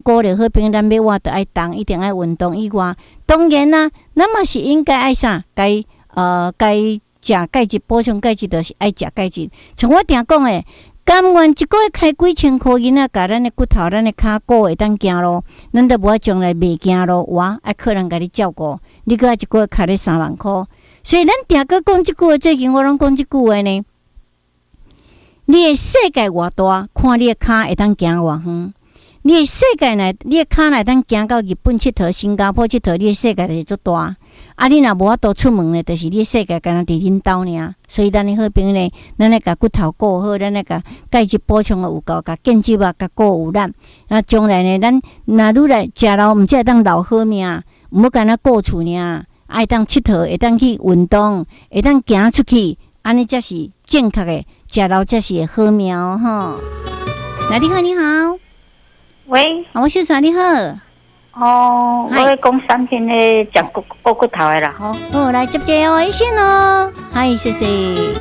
鼓励好朋友，咱要活得爱动，一定爱运动以外，当然啦，咱嘛是应该爱啥？该食钙质，补充钙质，就是爱食钙质。像我定讲诶，甘愿一个月开几千块银仔，甲咱诶骨头、咱诶骹骨会当行咯，咱都无爱将来袂行咯。哇，爱客人甲你照顾，你搁爱一个月开咧3万箍，所以咱定个讲即句话，最近我拢讲即句话呢。你诶世界偌大，看你诶骹会当行偌远。你诶世界内，你诶骹内当行到日本佚佗、新加坡佚佗，你诶世界就是足大。啊，你若无法度出门呢，就是你诶世界敢若伫恁兜尔。所以咱诶好朋友呢，咱来甲骨头顾好，咱来甲钙质补充有够，甲腱肌肉甲顾有力。啊，将来呢，咱若愈来食老，毋只会当老好命，毋好干那顾厝尔，爱当佚佗，会当去运动，会当行出去，安尼才是正确诶，食老才是好命哦，吼。来，你好，你好。 喂， 我小三你好。 我要讲3天的讲骨头的啦。 好，来接哦，一线哦。嗨，谢谢。